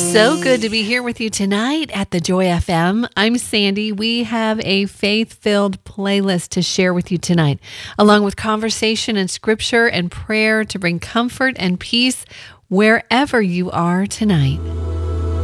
So good to be here with you tonight at the Joy FM. I'm Sandy. We have a faith-filled playlist to share with you tonight, along with conversation and scripture and prayer to bring comfort and peace wherever you are tonight.